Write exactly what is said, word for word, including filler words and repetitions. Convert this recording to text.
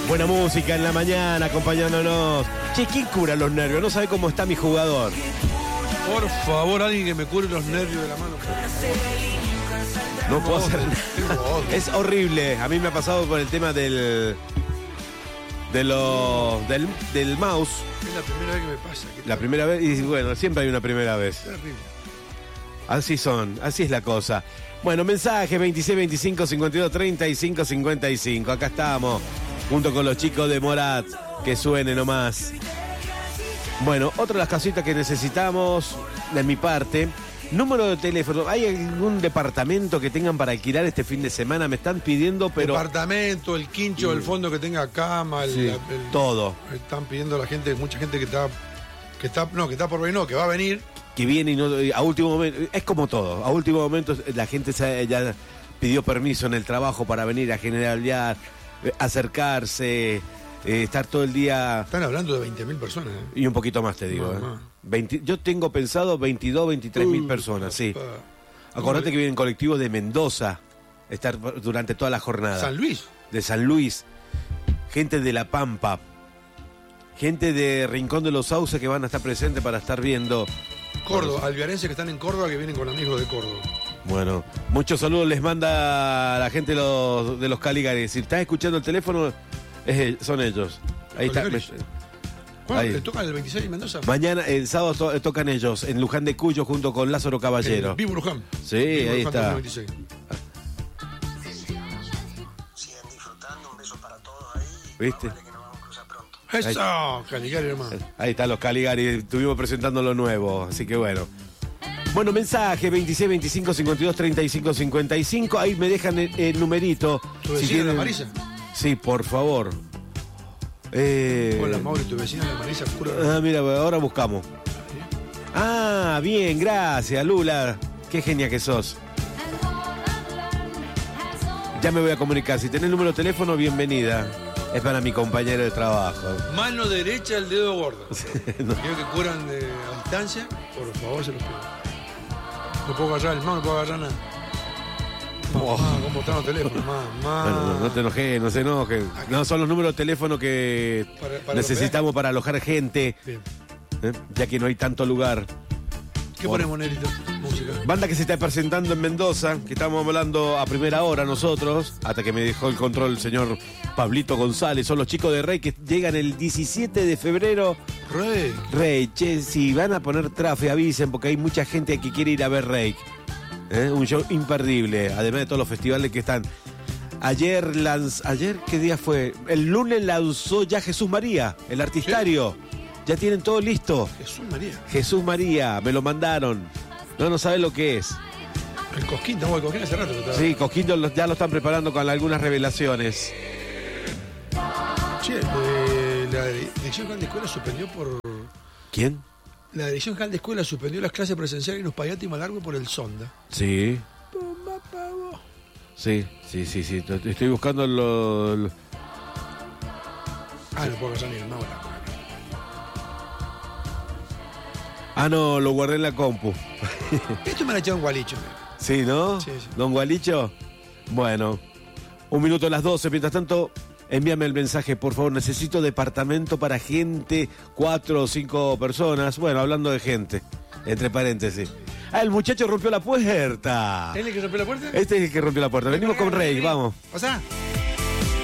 Buena música en la mañana, acompañándonos. Che, ¿quién cura los nervios? No sabe cómo está mi jugador. Por favor, alguien que me cure los nervios de la mano. No puedo hacer nada. Es horrible. A mí me ha pasado con el tema del... De lo, del, del mouse. Es la primera vez que me pasa. La primera vez, y bueno, siempre hay una primera vez. Terrible. Así son, así es la cosa. Bueno, mensaje veintiséis veinticinco cincuenta y dos treinta y cinco cincuenta y cinco. Acá estamos, junto con los chicos de Morat. Que suene nomás. Bueno, otra de las casitas que necesitamos, de mi parte, número de teléfono. ¿Hay algún departamento que tengan para alquilar este fin de semana? Me están pidiendo, pero... Departamento, el quincho, el fondo que tenga cama, el, sí, el, el, todo. Están pidiendo la gente, mucha gente que está, que está, no, que está por venir, no, que va a venir. Que viene y no, a último momento, es como todo, a último momento la gente ya pidió permiso en el trabajo para venir a generar, acercarse, eh, estar todo el día... Están hablando de veinte mil personas. ¿eh? Y un poquito más te digo. No, ¿eh? veinte, yo tengo pensado veintidós, veintitrés mil personas, sí. Acordate que vienen colectivos de Mendoza, estar durante toda la jornada. San Luis. De San Luis, gente de La Pampa, gente de Rincón de los Sauces que van a estar presentes para estar viendo... Córdoba, alviarenses que están en Córdoba que vienen con amigos de Córdoba. Bueno, muchos saludos les manda la gente de los, de los Caligaris. Si estás escuchando el teléfono, es, son ellos. Ahí está. ¿Cuándo Ahí. te tocan el veintiséis en Mendoza? Mañana, el sábado to, tocan ellos en Luján de Cuyo junto con Lázaro Caballero. Vivo Luján. Sí, Vivo ahí Luján está. veintiséis. Sigan disfrutando, un beso para todos ahí. ¿Viste? Vale que nos vamos a cruzar pronto. Eso, Caligari, hermano. Ahí están los Caligari, estuvimos presentando lo nuevo, así que bueno. Bueno, mensaje veintiséis veinticinco cincuenta y dos treinta y cinco cincuenta y cinco, ahí me dejan el, el numerito. ¿Tu vecina si tienen... la Marisa? Sí, por favor. Eh... Hola, Mauri, tu vecina la Marisa cura. Ah, mira, ahora buscamos. Ah, bien, gracias, Lula. Qué genia que sos. Ya me voy a comunicar. Si tenés el número de teléfono, bienvenida. Es para mi compañero de trabajo. Mano derecha, el dedo gordo. No. Quiero que curan de, a distancia. Por favor, se los pido. No puedo agarrar el mano, no puedo agarrar nada. Oh. Mamá, ¿cómo están los teléfonos? Mamá. Bueno, no, no te enojes, no se enojes. No, son los números de teléfono que Para- para necesitamos para alojar gente, Bien. ¿eh? Ya que no hay tanto lugar. ¿Qué Bueno. ponemos, Nerito? Música. Banda que se está presentando en Mendoza, que estamos hablando a primera hora nosotros, hasta que me dejó el control el señor Pablito González. Son los chicos de Rey que llegan el diecisiete de febrero. Rey. Rey, che, si van a poner trafe, avisen, porque hay mucha gente que quiere ir a ver Rey. ¿Eh? Un show imperdible, además de todos los festivales que están. Ayer, lanz... ¿Ayer qué día fue? El lunes lanzó ya Jesús María, el artistario. ¿Sí? Ya tienen todo listo. Jesús María. Jesús María, me lo mandaron. No, no sabe lo que es. El Cosquín, estamos el Cosquín hace rato que estaba. Sí, Cosquín ya lo están preparando con algunas revelaciones. Che, eh, la Dirección General de Escuela suspendió por... ¿Quién? La Dirección General de Escuela suspendió las clases presenciales en Uspallata y Malargüe por el Sonda. Sí. Toma, pavo. Sí, sí, sí, sí. Estoy buscando lo... lo... Ah, no puedo agarrar ni el mouse. Ah, no, lo guardé en la compu. Esto me lo ha echado un gualicho. Sí, ¿no? Sí, sí. Don Gualicho. Bueno, un minuto a las doce. Mientras tanto, envíame el mensaje, por favor. Necesito departamento para gente, cuatro o cinco personas. Bueno, hablando de gente, entre paréntesis. Ah, el muchacho rompió la puerta. ¿Él es el que rompió la puerta? Este es el que rompió la puerta. Venimos con Rey, vamos. ¿Pasá?